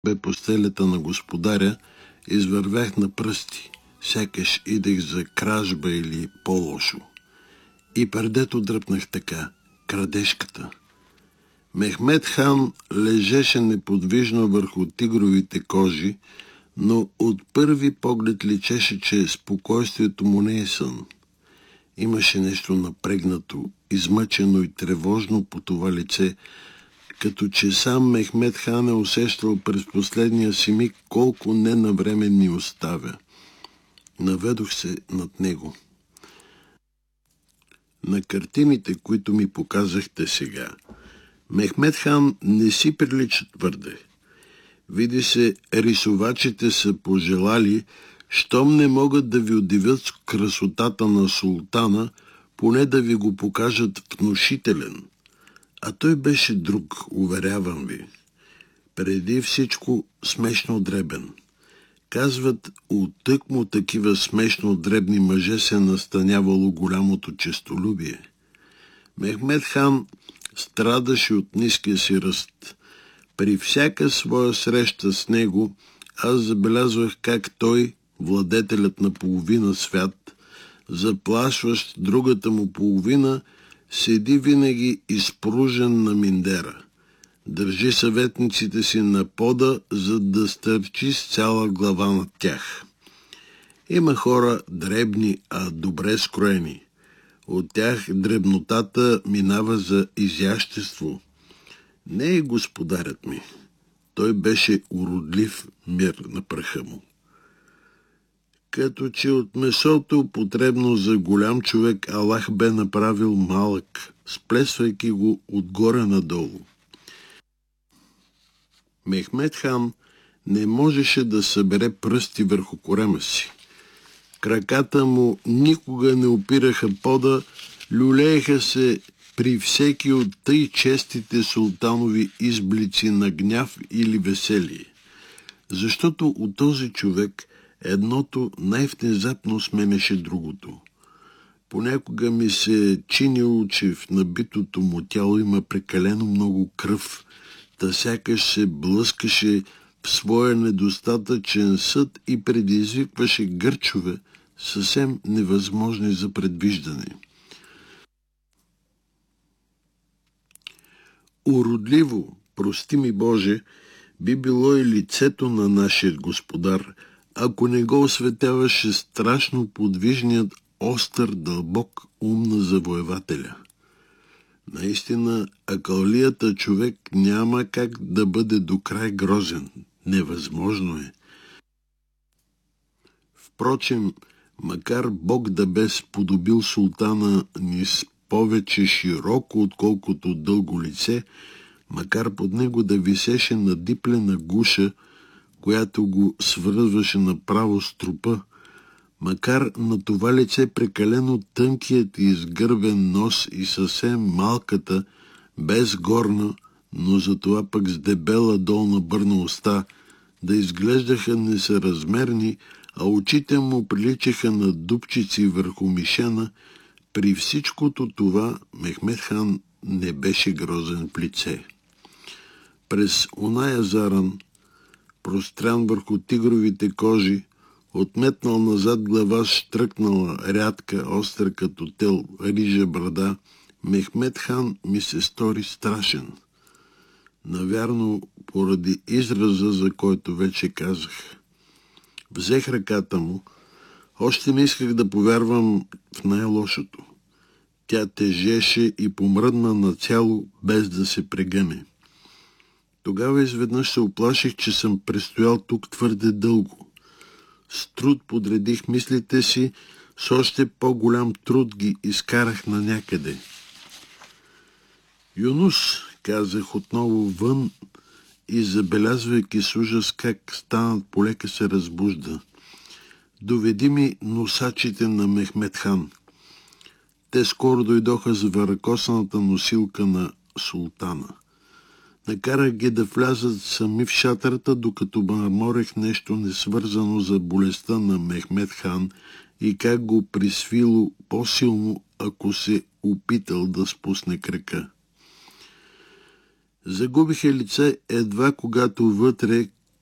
бе постелята на господаря, извървях на пръсти, сякаш идех за кражба или по-лошо. И пердето дръпнах така, крадешката. Мехмед хан лежеше неподвижно върху тигровите кожи, но от първи поглед личеше, че спокойствието му не е сън. Имаше нещо напрегнато, измъчено и тревожно по това лице, като че сам Мехмед хан е усещал през последния си миг колко ненавреме ни оставя. Наведох се над него. На картините, които ми показахте сега, Мехмед хан не си прилича твърде. Види се, рисувачите са пожелали, щом не могат да ви удивят с красотата на султана, поне да ви го покажат внушителен. А той беше друг, уверявам ви. Преди всичко смешно дребен. Казват, от тъкмо такива смешно дребни мъже се настанявало голямото честолюбие. Мехмед хан страдаше от ниския си ръст. При всяка своя среща с него аз забелязвах как той, владетелят на половина свят, заплашващ другата му половина, седи винаги изпружен на миндера. Държи съветниците си на пода, за да стърчи с цяла глава над тях. Има хора дребни, а добре скроени. От тях дребнотата минава за изящество. Не е господарят ми. Той беше уродлив мир на праха му. Като че от месото, потребно за голям човек, Аллах бе направил малък, сплесвайки го отгоре надолу. Мехмед хан не можеше да събере пръсти върху корема си. Краката му никога не опираха пода, люлееха се при всеки от тъй честите султанови изблици на гняв или веселие. Защото от този човек едното най-внезапно сменеше другото. Понякога ми се е чинило, че в набитото му тяло има прекалено много кръв, та сякаш се блъскаше в своя недостатъчен съд и предизвикваше гърчове, съвсем невъзможни за предвиждане. Уродливо, прости ми Боже, би било и лицето на нашия господар, ако не го осветяваше страшно подвижният, остър, дълбок ум на завоевателя. Наистина, акълията човек няма как да бъде до край грозен. Невъзможно е. Впрочем, макар Бог да бе сподобил султана ни с повече широко, отколкото дълго лице, макар под него да висеше надиплена гуша, която го свързваше направо с трупа, макар на това лице прекалено тънкият и изгърбен нос и съвсем малката, без горна, но затова пък с дебела долна бърна уста, да изглеждаха несъразмерни, а очите му приличаха на дупчици върху мишена, при всичкото това Мехмед хан не беше грозен в лице. През оная заран, прострян върху тигровите кожи, отметнал назад глава, штръкнала рядка, остра като тел, рижа брада, Мехмед хан ми се стори страшен. Навярно, поради израза, за който вече казах. Взех ръката му, още не исках да повярвам в най-лошото. Тя тежеше и помръдна нацяло, без да се прегъне. Тогава изведнъж се уплаших, че съм престоял тук твърде дълго. С труд подредих мислите си, с още по-голям труд ги изкарах на някъде. Юнус, казах отново вън и забелязвайки с ужас как станът полека се разбужда. Доведи ми носачите на Мехмед хан. Те скоро дойдоха с варакосаната носилка на султана. Накарах ги да влязат сами в шатрата, докато мърморех нещо несвързано за болестта на Мехмед хан и как го присвило по-силно, ако се опитал да спусне крака. Загубиха лице едва когато вътре,